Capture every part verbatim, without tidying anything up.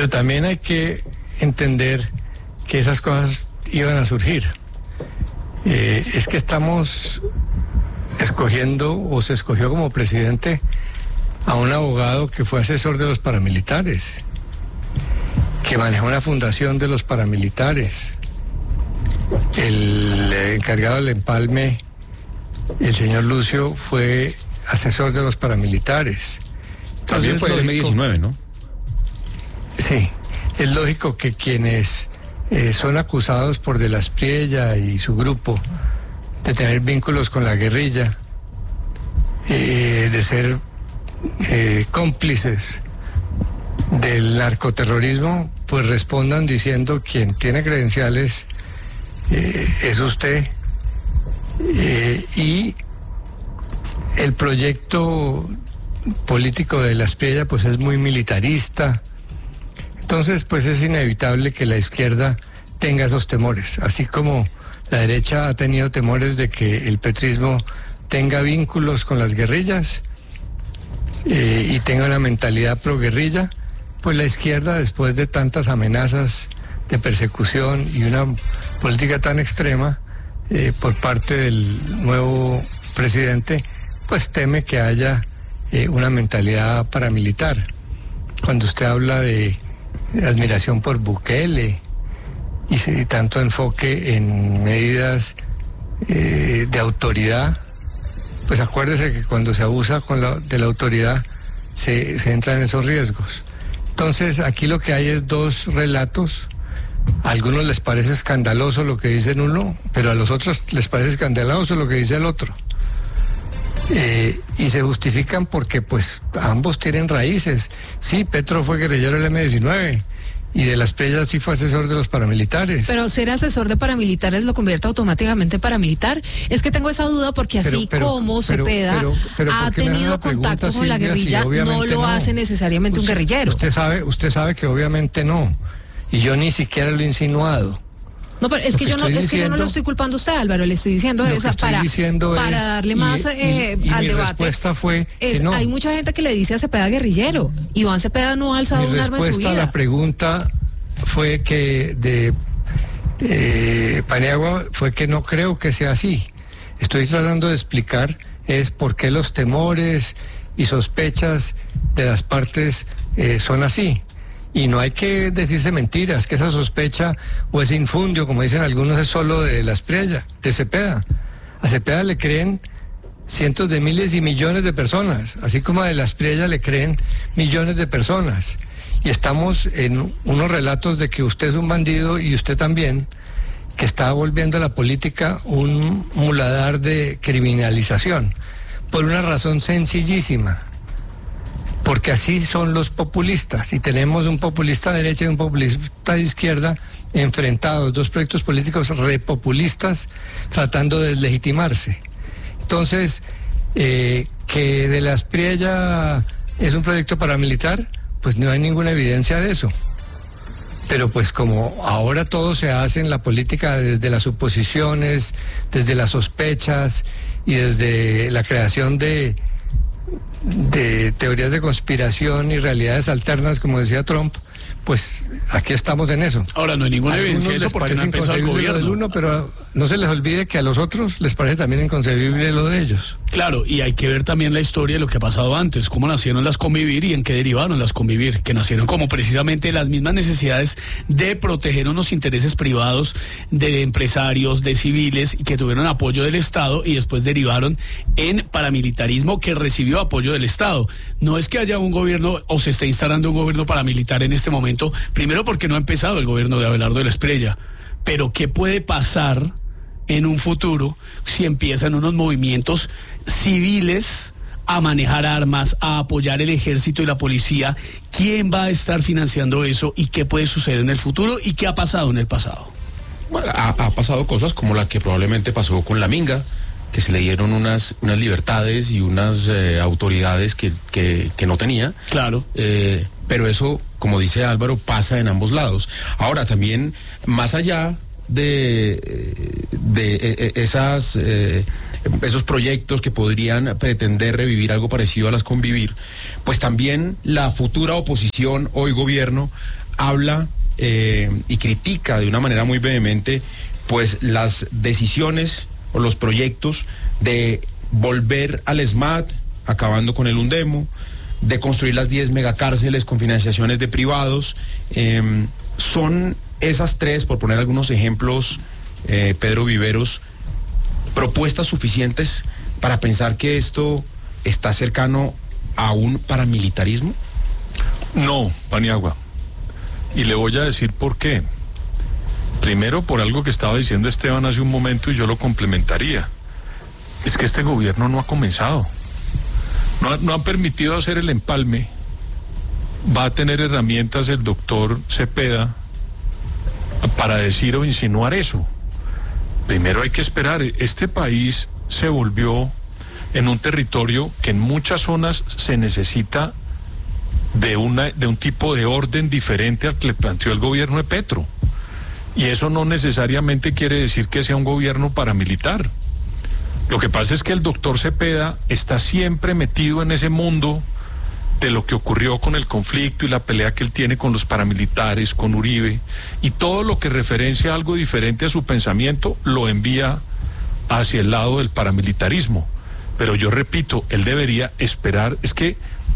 Pero también hay que entender que esas cosas iban a surgir. Eh, es que estamos escogiendo, o se escogió como presidente, a un abogado que fue asesor de los paramilitares, que manejó una fundación de los paramilitares. El encargado del empalme, el señor Lucio, fue asesor de los paramilitares. Entonces, también fue el eme diecinueve, ¿no? Sí, es lógico que quienes eh, son acusados por De la Espriella y su grupo de tener vínculos con la guerrilla, eh, de ser eh, cómplices del narcoterrorismo, pues respondan diciendo: quien tiene credenciales eh, es usted. Eh, y el proyecto político de De la Espriella pues es muy militarista. Entonces pues es inevitable que la izquierda tenga esos temores, así como la derecha ha tenido temores de que el petrismo tenga vínculos con las guerrillas eh, y tenga una mentalidad pro-guerrilla. Pues la izquierda, después de tantas amenazas de persecución y una política tan extrema eh, por parte del nuevo presidente, pues teme que haya eh, una mentalidad paramilitar. Cuando usted habla de admiración por Bukele y, y tanto enfoque en medidas eh, de autoridad, pues acuérdese que cuando se abusa con la, de la autoridad se, se entra en esos riesgos. Entonces aquí lo que hay es dos relatos. A algunos les parece escandaloso lo que dicen uno, pero a los otros les parece escandaloso lo que dice el otro. Eh, y se justifican porque pues ambos tienen raíces. Sí, Petro fue guerrillero del eme diecinueve y De la Espriella sí fue asesor de los paramilitares. Pero ser asesor de paramilitares lo convierte automáticamente en paramilitar. Es que tengo esa duda porque así pero, pero, como Cepeda pero, pero, pero, ha tenido contacto con Silvia, la guerrilla, si no lo no. hace necesariamente usted, un guerrillero. Usted sabe, usted sabe que obviamente no. Y yo ni siquiera lo he insinuado. No, pero es que, que yo no es diciendo, que yo no lo estoy culpando a usted, Álvaro, le estoy diciendo esa para, para es, darle más y, eh, y, y al mi debate. Respuesta fue es, que no. Hay mucha gente que le dice a Cepeda guerrillero. Iván Cepeda no ha alzado un arma en su vida. Mi respuesta a la pregunta fue que de eh, Paniagua fue que no creo que sea así. Estoy tratando de explicar es por qué los temores y sospechas de las partes eh, son así. Y no hay que decirse mentiras, que esa sospecha o ese infundio, como dicen algunos, es solo de De la Espriella, de Cepeda. A Cepeda le creen cientos de miles y millones de personas, así como a De la Espriella le creen millones de personas. Y estamos en unos relatos de que usted es un bandido y usted también, que está volviendo a la política un muladar de criminalización, por una razón sencillísima. Porque así son los populistas, y tenemos un populista de derecha y un populista de izquierda enfrentados, dos proyectos políticos repopulistas tratando de deslegitimarse. Entonces, eh, que De la Espriella es un proyecto paramilitar, pues no hay ninguna evidencia de eso. Pero pues como ahora todo se hace en la política desde las suposiciones, desde las sospechas y desde la creación de... de teorías de conspiración y realidades alternas, como decía Trump, pues aquí estamos en eso. Ahora no hay ninguna evidencia de eso porque no ha empezado el gobierno. Del uno, pero no se les olvide que a los otros les parece también inconcebible lo de ellos. Claro, y hay que ver también la historia de lo que ha pasado antes, cómo nacieron las Convivir y en qué derivaron las Convivir, que nacieron como precisamente las mismas necesidades de proteger unos intereses privados de empresarios, de civiles, y que tuvieron apoyo del Estado y después derivaron en paramilitarismo que recibió apoyo del Estado. No es que haya un gobierno o se esté instalando un gobierno paramilitar en este momento, primero porque no ha empezado el gobierno de Abelardo de la Espriella, pero ¿qué puede pasar en un futuro si empiezan unos movimientos civiles a manejar armas, a apoyar el ejército y la policía? ¿Quién va a estar financiando eso y qué puede suceder en el futuro y qué ha pasado en el pasado? Bueno, ha, ha pasado cosas como la que probablemente pasó con la Minga, que se le dieron unas, unas libertades y unas eh, autoridades que, que, que no tenía. Claro. Eh, pero eso, como dice Álvaro, pasa en ambos lados. Ahora, también, más allá de, de, de esas, eh, esos proyectos que podrían pretender revivir algo parecido a las Convivir, pues también la futura oposición, hoy gobierno, habla eh, y critica de una manera muy vehemente pues las decisiones o los proyectos de volver al SMAT, acabando con el Undemo, de construir las diez megacárceles con financiaciones de privados. Eh, son esas tres, por poner algunos ejemplos, eh, Pedro Viveros, propuestas suficientes para pensar que esto está cercano a un paramilitarismo. No, Paniagua. Y le voy a decir por qué. Primero, por algo que estaba diciendo Esteban hace un momento y yo lo complementaría. Es que este gobierno no ha comenzado. No ha, no ha permitido hacer el empalme. Va a tener herramientas el doctor Cepeda para decir o insinuar eso. Primero hay que esperar. Este país se volvió en un territorio que en muchas zonas se necesita de, una, de un tipo de orden diferente al que le planteó el gobierno de Petro. Y eso no necesariamente quiere decir que sea un gobierno paramilitar. Lo que pasa es que el doctor Cepeda está siempre metido en ese mundo de lo que ocurrió con el conflicto y la pelea que él tiene con los paramilitares, con Uribe, y todo lo que referencia a algo diferente a su pensamiento lo envía hacia el lado del paramilitarismo. Pero yo repito, él debería esperar. Es que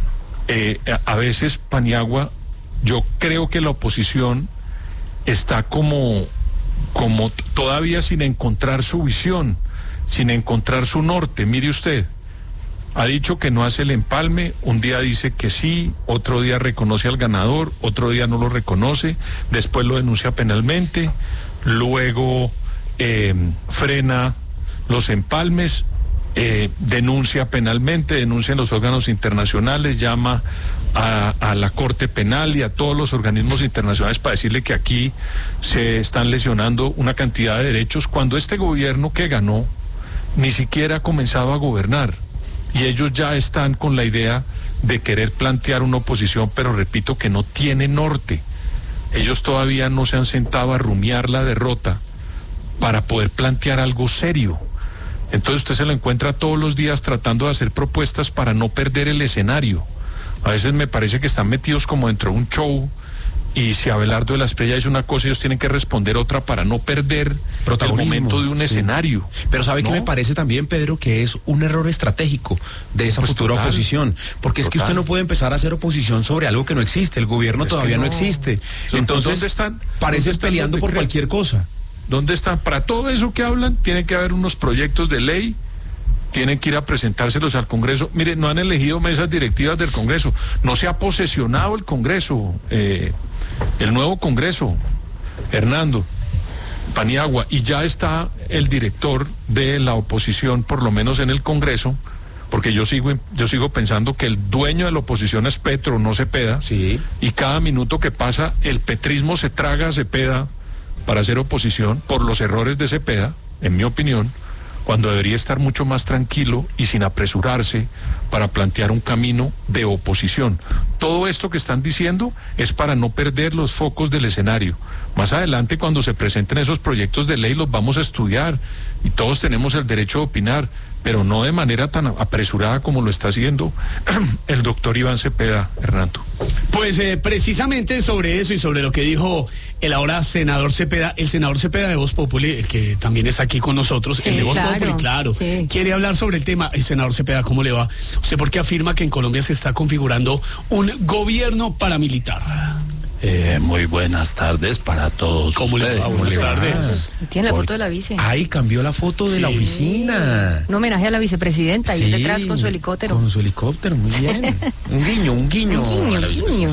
eh, a veces, Paniagua, yo creo que la oposición está como, como todavía sin encontrar su visión, sin encontrar su norte. Mire usted, ha dicho que no hace el empalme, un día dice que sí, otro día reconoce al ganador, otro día no lo reconoce, después lo denuncia penalmente, luego eh, frena los empalmes, eh, denuncia penalmente, denuncia en los órganos internacionales, llama a, a la Corte Penal y a todos los organismos internacionales para decirle que aquí se están lesionando una cantidad de derechos, cuando este gobierno que ganó ni siquiera ha comenzado a gobernar. Y ellos ya están con la idea de querer plantear una oposición, pero repito que no tiene norte. Ellos todavía no se han sentado a rumiar la derrota para poder plantear algo serio. Entonces usted se lo encuentra todos los días tratando de hacer propuestas para no perder el escenario. A veces me parece que están metidos como dentro de un show, y si Abelardo de la Espriella dice una cosa, ellos tienen que responder otra para no perder el momento de un sí. escenario. Pero ¿sabe ¿no? qué me parece también, Pedro? Que es un error estratégico de esa pues futura total, oposición. Porque total. Es que usted no puede empezar a hacer oposición sobre algo que no existe. El gobierno es todavía no. no existe. Entonces, ¿dónde están? Parecen ¿Dónde peleando por creen? cualquier cosa. ¿Dónde están? Para todo eso que hablan, tiene que haber unos proyectos de ley, tienen que ir a presentárselos al Congreso. Mire, no han elegido mesas directivas del Congreso, no se ha posesionado el Congreso, eh, el nuevo Congreso, Hernando, Paniagua, y ya está el director de la oposición, por lo menos en el Congreso, porque yo sigo, yo sigo pensando que el dueño de la oposición es Petro, no Cepeda, sí. Y cada minuto que pasa, el petrismo se traga a Cepeda para hacer oposición por los errores de Cepeda, en mi opinión, cuando debería estar mucho más tranquilo y sin apresurarse para plantear un camino de oposición. Todo esto que están diciendo es para no perder los focos del escenario. Más adelante, cuando se presenten esos proyectos de ley, los vamos a estudiar y todos tenemos el derecho de opinar, pero no de manera tan apresurada como lo está haciendo el doctor Iván Cepeda, Hernando. Pues eh, precisamente sobre eso y sobre lo que dijo el ahora senador Cepeda, el senador Cepeda de Voz Populi, que también está aquí con nosotros, sí, el de Voz claro, Populi, claro, sí. Quiere hablar sobre el tema. El senador Cepeda, ¿cómo le va? ¿Usted por qué afirma que en Colombia se está configurando un gobierno paramilitar? Eh, muy buenas tardes para todos ¿Cómo ustedes. Le va? Buenas tardes. Tiene la foto de la vice. Ay, cambió la foto de sí. la oficina. Un homenaje a la vicepresidenta, sí, y detrás con su helicóptero. Con su helicóptero, muy bien. un guiño, un guiño. Un guiño, un guiño.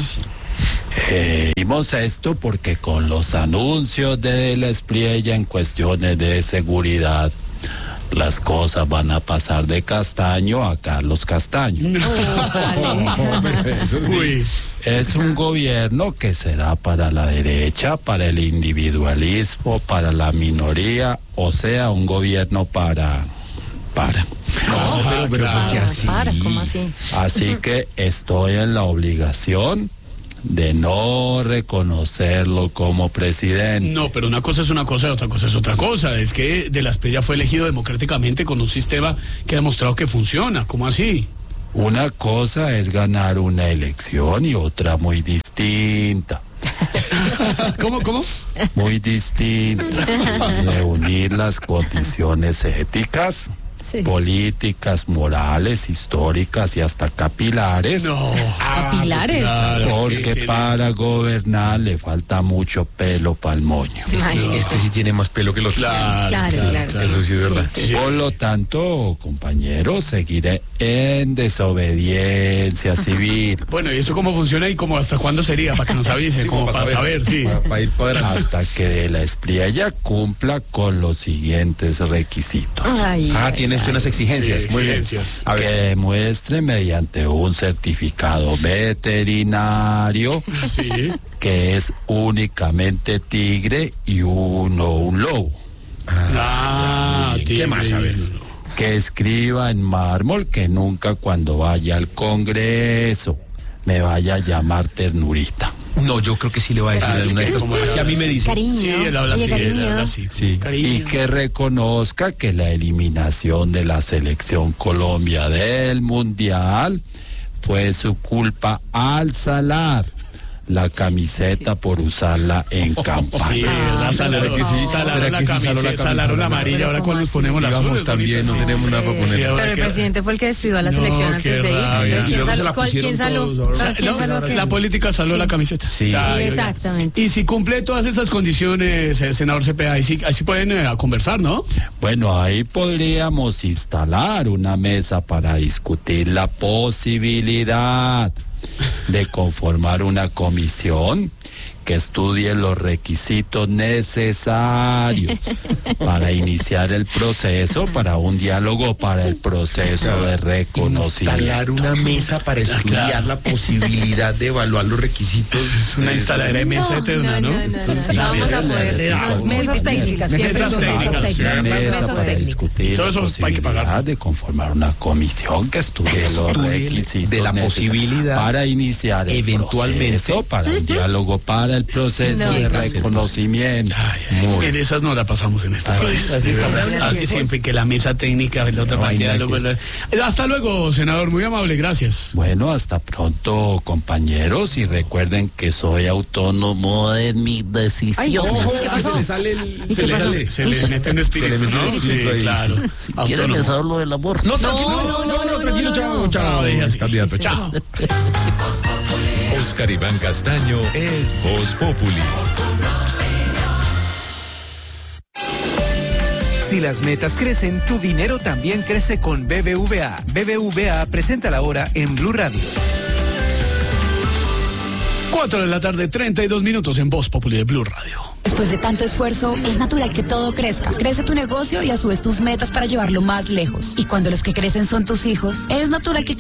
Eh, hicimos esto porque con los anuncios de la Espriella en cuestiones de seguridad, las cosas van a pasar de Castaño a Carlos Castaño. No, Eso sí. Es un gobierno que será para la derecha, para el individualismo, para la minoría, o sea, un gobierno para... para. No, pero, pero claro. ¿por qué así? Para, ¿cómo así? Así que estoy en la obligación de no reconocerlo como presidente. No, pero una cosa es una cosa y otra cosa es otra cosa. Es que de la Espriella fue elegido democráticamente con un sistema que ha demostrado que funciona. ¿Cómo así? Una cosa es ganar una elección y otra muy distinta. ¿Cómo, cómo? Muy distinta. Reunir las condiciones éticas, sí, políticas, morales, históricas y hasta capilares. No. ¿Capilares? Claro, porque sí, para tiene... gobernar le falta mucho pelo para el moño. Este, este sí tiene más pelo que los Claro, claro, claro, claro. claro. Eso sí es verdad. Sí, sí. Por lo tanto, compañeros, seguiré en desobediencia civil. Bueno, ¿y eso cómo funciona y cómo hasta cuándo sería? Para que nos avisen, Sí, como para saber, sí. Para, para ir cuadrando. Hasta que de la Espriella cumpla con los siguientes requisitos. Ay, Ah, ay, tiene usted unas exigencias. Sí, Muy bien. exigencias. A Que ver. demuestre mediante un certificado veterinario Sí. que es únicamente tigre y uno un lobo. Ah, ¿qué tigre. más? A ver. Que escriba en mármol que nunca cuando vaya al Congreso me vaya a llamar ternurita. No, yo creo que sí le va a decir Ah, alguna de es que estas. como Así a mí me dice. Cariño. Sí, él habla Oye, así, él cariño. habla así. Sí. Cariño. Y que reconozca que la eliminación de la selección Colombia del Mundial fue su culpa al salar la camiseta por usarla en campaña. Sí, ¿verdad? Salaron, ¿Será que sí? salaron ¿Será la que sí saló la camiseta, camisa salaron la amarilla? amarilla, ahora ¿Cómo cuando nos así? ponemos la Íbamos azul, también, no sí. tenemos nada para poner. Sí, ahora Pero el que- presidente fue el que despidió a la No, selección qué antes de rabia. irse. Y ¿Quién luego se saló? la ¿Cuál- ¿Quién pusieron saló? todos ahora. ¿Cuál- ¿Quién No, saló? la, qué? la política saló Sí. la camiseta. Sí. Ay, oiga. Exactamente. Y si cumple todas esas condiciones, el senador Cepeda, ahí sí, ahí sí pueden eh, a conversar, ¿no? Bueno, ahí podríamos instalar una mesa para discutir la posibilidad de conformar una comisión que estudie los requisitos necesarios para iniciar el proceso, para un diálogo para el proceso de reconocimiento. Instalar una mesa para estudiar claro. la posibilidad de evaluar los requisitos. Una instaladera de mesa eterna, ¿no? No, no, no, no, Sí, no vamos a sí, poder. sí, Las sí, mesas sí, técnicas, sí, siempre mesas son mesas técnicas, técnicas. Una Las mesa mesas para técnicas. discutir Todo la eso hay que pagar. posibilidad de conformar una comisión que estudie los estudie requisitos de la necesarios posibilidad, para iniciar el eventualmente, proceso, para un diálogo para el proceso No. de reconocimiento. Ay, ay, Muy en esas no la pasamos en esta Sí, vez. sí, De verdad. sí, Así sí. siempre que la mesa técnica, la otra No hay partida, nada luego que- la- Hasta luego, senador, muy amable, gracias. Bueno, hasta pronto, compañeros, y recuerden que soy autónomo de mis decisiones. ¿qué pasó? Se le sale el... ¿Y Se qué le pasó? sale. Se le mete un espíritu, Se le mete ¿no? un espíritu Sí, ahí, claro. Si quieren Autónomo. les hablo del amor. No, tranquilo, No, no, no, no, tranquilo, no, chao, no. chao, deje así. candidato, Sí, chao. Oscar Iván Castaño es Voz Populi. Si las metas crecen, tu dinero también crece con B B V A. B B V A presenta la hora en Blue Radio. Cuatro de la tarde, treinta y dos minutos en Voz Populi de Blue Radio. Después de tanto esfuerzo, es natural que todo crezca. Crece tu negocio y a su vez tus metas para llevarlo más lejos. Y cuando los que crecen son tus hijos, es natural que